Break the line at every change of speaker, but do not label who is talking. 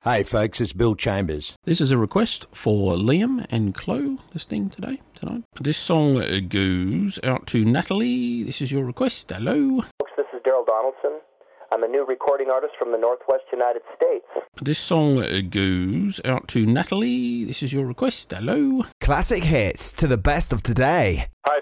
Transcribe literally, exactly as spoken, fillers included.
Hey folks, it's Bill Chambers.
This is a request for Liam and Chloe listening today, tonight. This song goes out to Natalie. This is your request. Hello.
Folks, this is Daryl Donaldson. I'm a new recording artist from the Northwest United States.
This song goes out to Natalie. This is your request. Hello.
Classic hits to the best of today.
Hi,